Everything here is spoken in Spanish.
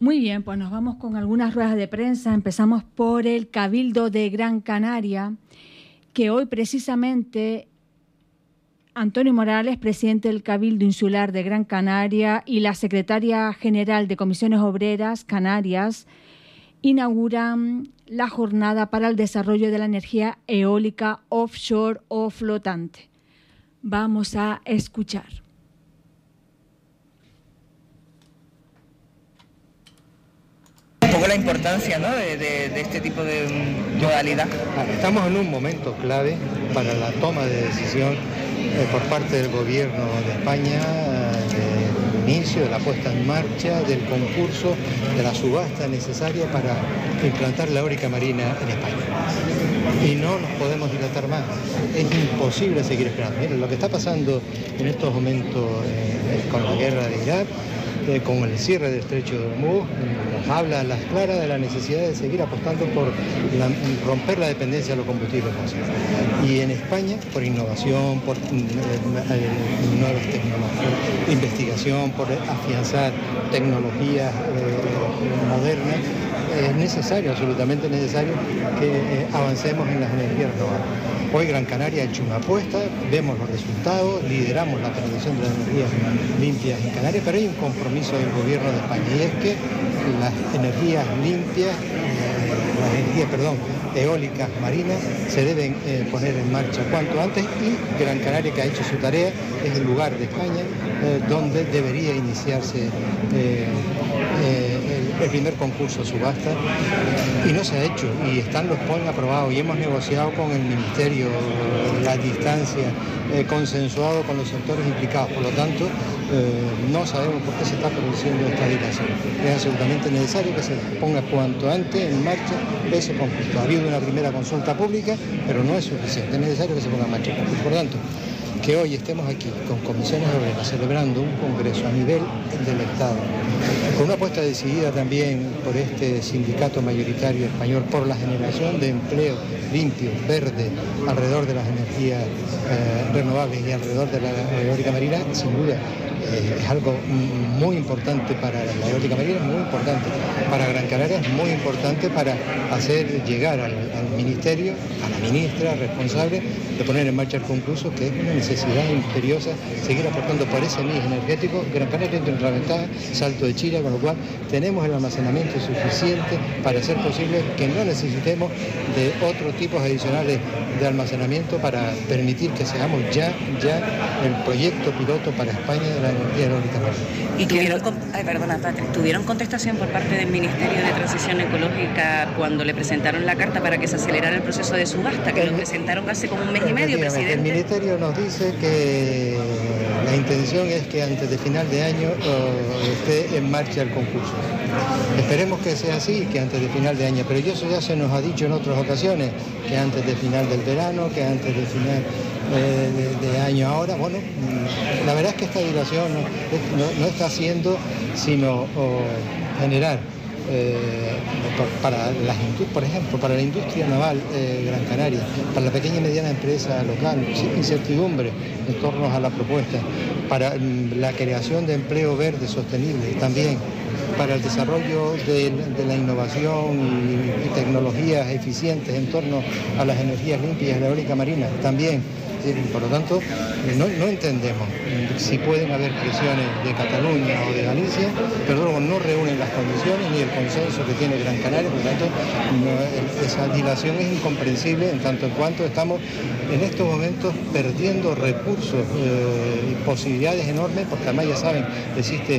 Muy bien, pues nos vamos con algunas ruedas de prensa. Empezamos por el Cabildo de Gran Canaria, que hoy precisamente Antonio Morales, presidente del Cabildo Insular de Gran Canaria, y la secretaria general de Comisiones Obreras Canarias inauguran la jornada para el desarrollo de la energía eólica offshore o flotante. Vamos a escuchar. Un poco la importancia, ¿no?, de este tipo de modalidad. Estamos en un momento clave para la toma de decisión por parte del Gobierno de España, del inicio de la puesta en marcha del concurso, de la subasta necesaria para implantar la eólica marina en España. Y no nos podemos dilatar más, es imposible seguir esperando. Miren, lo que está pasando en estos momentos con la guerra de Irak, con el cierre del estrecho de Hormuz, nos habla a las claras de la necesidad de seguir apostando por romper la dependencia de los combustibles fósiles. Y en España, por innovación, por nuevas tecnologías, investigación, por afianzar tecnologías modernas, es necesario, absolutamente necesario, que avancemos en las energías renovables. Hoy Gran Canaria ha hecho una apuesta, vemos los resultados, lideramos la transición de las energías limpias en Canarias, pero hay un compromiso del Gobierno de España, y es que las energías limpias, eólicas marinas, se deben poner en marcha cuanto antes, y Gran Canaria, que ha hecho su tarea, es el lugar de España donde debería iniciarse el primer concurso subasta, y no se ha hecho, y están los PON aprobados, y hemos negociado con el Ministerio la distancia, consensuado con los sectores implicados. Por lo tanto, no sabemos por qué se está produciendo esta dilación. Es absolutamente necesario que se ponga cuanto antes en marcha ese concurso. Ha habido una primera consulta pública, pero no es suficiente, es necesario que se ponga en marcha el concurso. Por lo tanto, que hoy estemos aquí con comisiones obreras celebrando un congreso a nivel del Estado, con una apuesta decidida también por este sindicato mayoritario español por la generación de empleo limpio, verde, alrededor de las energías renovables y alrededor de la eólica marina, sin duda es algo muy importante para la eólica marina, muy importante para Gran Canaria, es muy importante para hacer llegar al Ministerio, a la ministra responsable de poner en marcha el concurso, que es una necesidad imperiosa seguir aportando por ese mix energético. Gran Canaria tiene otra ventaja, Salto de Chira, con lo cual tenemos el almacenamiento suficiente para hacer posible que no necesitemos de otros tipos adicionales de almacenamiento para permitir que seamos ya el proyecto piloto para España de la energía eólica marina. ¿Y tuvieron contestación por parte del Ministerio de Transición Ecológica cuando le presentaron la carta para que se acelerara el proceso de subasta, que lo presentaron hace como un mes y medio, presidente? El Ministerio nos dice que la intención es que antes de final de año esté en marcha el concurso. Esperemos que sea así, que antes de final de año, pero eso ya se nos ha dicho en otras ocasiones, que antes de final del verano, que antes de final de año ahora. Bueno, la verdad es que esta dilación no está haciendo sino generar por ejemplo, para la industria naval Gran Canaria, para la pequeña y mediana empresa local, incertidumbre en torno a la propuesta, para la creación de empleo verde sostenible también, para el desarrollo de la innovación y tecnologías eficientes en torno a las energías limpias y la eólica marina también. Por lo tanto, no entendemos si pueden haber presiones de Cataluña o de Galicia, pero luego no reúnen las condiciones ni el consenso que tiene Gran Canaria. Por lo tanto, esa dilación es incomprensible en tanto en cuanto estamos en estos momentos perdiendo recursos y posibilidades enormes, porque además ya saben, existe